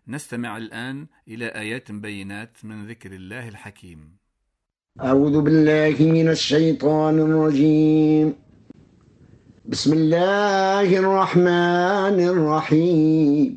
نستمع الآن إلى آيات بينات من ذكر الله الحكيم. أعوذ بالله من الشيطان الرجيم. بسم الله الرحمن الرحيم.